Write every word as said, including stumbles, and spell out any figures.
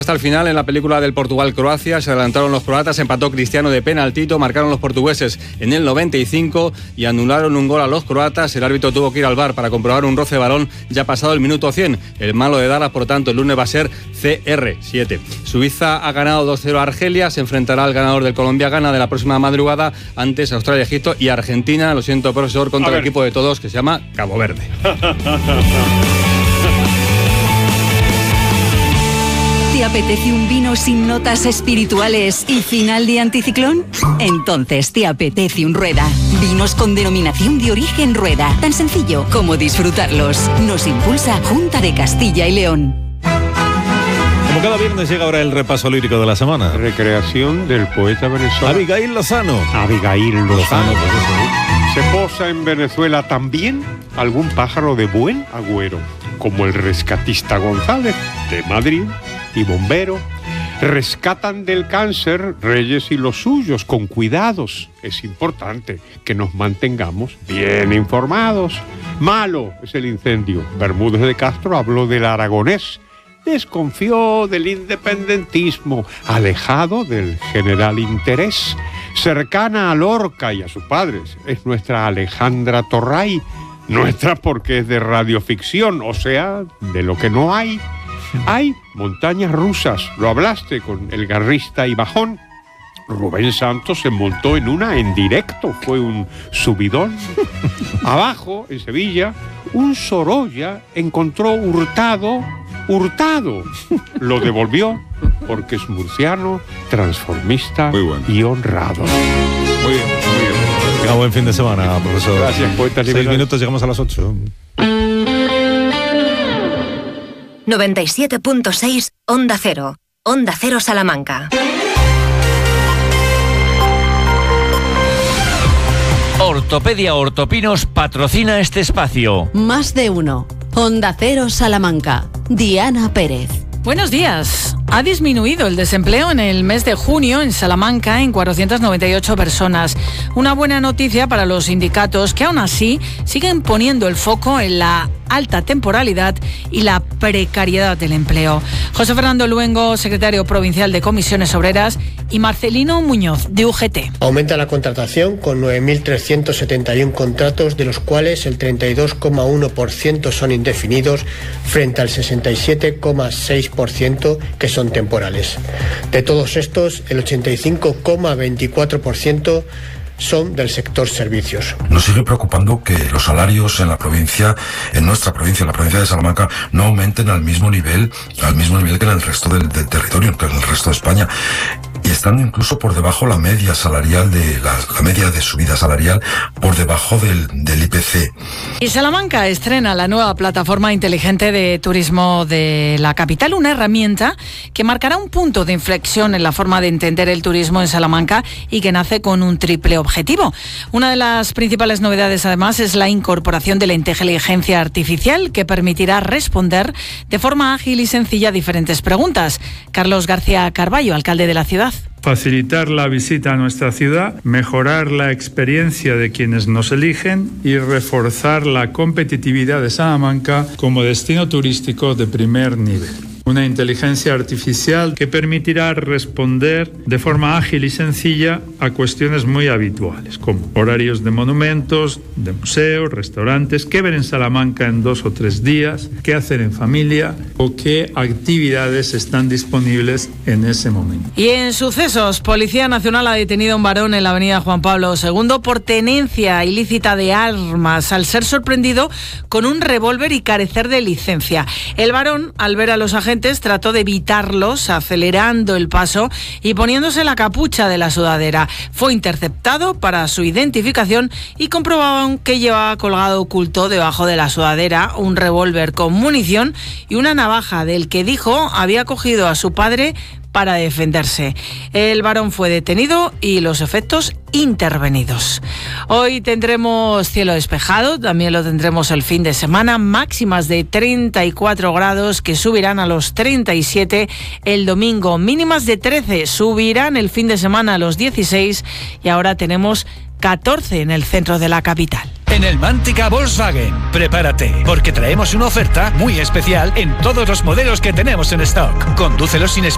Hasta el final, en la película del Portugal-Croacia, se adelantaron los croatas, empató Cristiano de penaltito, marcaron los portugueses en el noventa y cinco y anularon un gol a los croatas. El árbitro tuvo que ir al V A R para comprobar un roce de balón ya pasado el minuto cien. El malo de Dallas, por tanto, el lunes va a ser C R siete. Suiza ha ganado dos cero a Argelia, se enfrentará al ganador del Colombia-Ghana de la próxima madrugada, antes Australia-Egipto y Argentina, lo siento profesor, contra el equipo de todos que se llama Cabo Verde. ¿Te apetece un vino sin notas espirituales y final de anticiclón? Entonces te apetece un Rueda. Vinos con denominación de origen Rueda. Tan sencillo como disfrutarlos. Nos impulsa Junta de Castilla y León. Como cada viernes llega ahora el repaso lírico de la semana. Recreación del poeta venezolano Abigail Lozano. Abigail Lozano. Lozano, pues eso, ¿eh? Se posa en Venezuela también algún pájaro de buen agüero, como el rescatista González de Madrid y bombero. Rescatan del cáncer Reyes y los suyos con cuidados. Es importante que nos mantengamos bien informados. Malo es el incendio. Bermúdez de Castro habló del aragonés. Desconfió del independentismo, alejado del general interés. Cercana a Lorca y a sus padres es nuestra Alejandra Torray. Nuestra porque es de radioficción, o sea, de lo que no hay. Hay montañas rusas, lo hablaste con el guitarrista y bajón. Rubén Santos se montó en una en directo, fue un subidón. Abajo, en Sevilla, un Sorolla encontró hurtado, hurtado. Lo devolvió porque es murciano, transformista bueno. y honrado. Muy bien, muy bien. Tenga buen fin de semana, profesor. Gracias, poeta liberal. Seis minutos, llegamos a las ocho. noventa y siete punto seis Onda Cero. Onda Cero Salamanca. Ortopedia Ortopinos patrocina este espacio. Más de uno. Onda Cero Salamanca. Diana Pérez. Buenos días. Ha disminuido el desempleo en el mes de junio en Salamanca en cuatrocientas noventa y ocho personas. Una buena noticia para los sindicatos que aún así siguen poniendo el foco en la alta temporalidad y la precariedad del empleo. José Fernando Luengo, secretario provincial de Comisiones Obreras, y Marcelino Muñoz, de U G T. Aumenta la contratación con nueve mil trescientos setenta y uno contratos, de los cuales el treinta y dos coma uno por ciento son indefinidos, frente al sesenta y siete coma seis por ciento que son temporales. De todos estos, el ochenta y cinco coma veinticuatro por ciento son del sector servicios. Nos sigue preocupando que los salarios en la provincia, en nuestra provincia, en la provincia de Salamanca, no aumenten al mismo nivel, al mismo nivel que en el resto del, del territorio, que en el resto de España. Y están incluso por debajo la media salarial de la, la media de subida salarial por debajo del, del I P C. Y Salamanca estrena la nueva plataforma inteligente de turismo de la capital, una herramienta que marcará un punto de inflexión en la forma de entender el turismo en Salamanca y que nace con un triple objetivo. Una de las principales novedades, además, es la incorporación de la inteligencia artificial que permitirá responder de forma ágil y sencilla a diferentes preguntas. Carlos García Carballo, alcalde de la ciudad. Facilitar la visita a nuestra ciudad, mejorar la experiencia de quienes nos eligen y reforzar la competitividad de Salamanca como destino turístico de primer nivel. Una inteligencia artificial que permitirá responder de forma ágil y sencilla a cuestiones muy habituales, como horarios de monumentos, de museos, restaurantes, qué ver en Salamanca en dos o tres días, qué hacer en familia o qué actividades están disponibles en ese momento. Y en sucesos, Policía Nacional ha detenido a un varón en la avenida Juan Pablo segundo por tenencia ilícita de armas, al ser sorprendido con un revólver y carecer de licencia. El varón, al ver a los agentes, trató de evitarlos acelerando el paso y poniéndose la capucha de la sudadera. Fue interceptado para su identificación y comprobaban que llevaba colgado oculto debajo de la sudadera un revólver con munición y una navaja del que dijo había cogido a su padre para defenderse. El varón fue detenido y los efectos intervenidos. Hoy tendremos cielo despejado, también lo tendremos el fin de semana, máximas de treinta y cuatro grados que subirán a los treinta y siete el domingo, mínimas de trece, subirán el fin de semana a los dieciséis y ahora tenemos catorce en el centro de la capital. En el Mántica Volkswagen, prepárate, porque traemos una oferta muy especial en todos los modelos que tenemos en stock. Condúcelo sin esperar